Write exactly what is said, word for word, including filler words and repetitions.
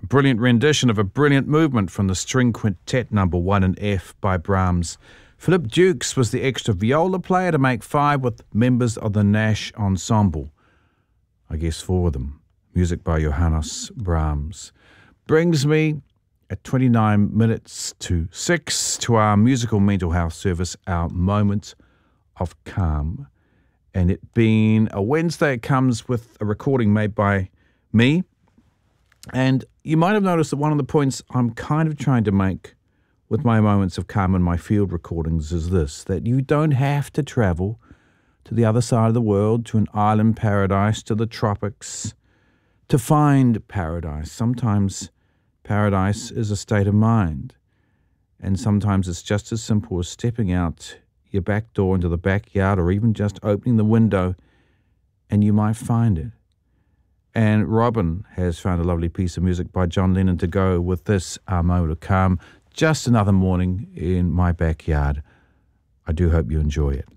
brilliant rendition of a brilliant movement from the String Quintet number one in F by Brahms. Philip Dukes was the extra viola player to make five with members of the Nash Ensemble. I guess four of them. Music by Johannes Brahms. Brings me at twenty-nine minutes to six to our musical mental health service, our moment of calm. And it being a Wednesday, it comes with a recording made by me. And you might have noticed that one of the points I'm kind of trying to make with my moments of calm and my field recordings is this, that you don't have to travel to the other side of the world, to an island paradise, to the tropics, to find paradise. Sometimes paradise is a state of mind, and sometimes it's just as simple as stepping out your back door into the backyard or even just opening the window, and you might find it. And Robin has found a lovely piece of music by John Lennon to go with this, our moment of calm. Just another morning in my backyard. I do hope you enjoy it.